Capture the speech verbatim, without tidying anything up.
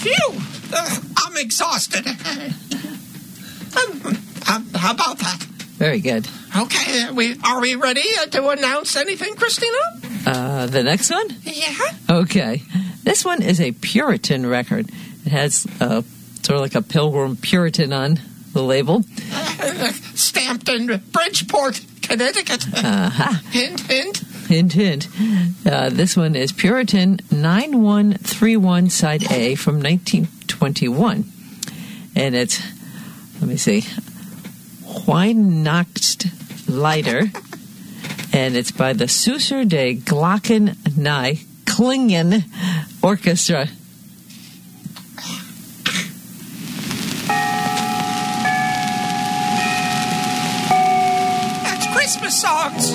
Phew! Uh, I'm exhausted. um, um, how about that? Very good. Okay, are we, are we ready uh, to announce anything, Christina? Uh, the next one? Yeah? Okay. This one is a Puritan record. It has uh, sort of like a Pilgrim Puritan on the label. Uh, stamped in Bridgeport, Connecticut. Uh-huh. Hint, hint. Hint, hint. Uh, this one is Puritan nine one three one side A from nineteen twenty-one. And it's, let me see, Weihnacht Lieder. And it's by the Susser de Glocken Nye Klingen Orchestra. That's Christmas songs.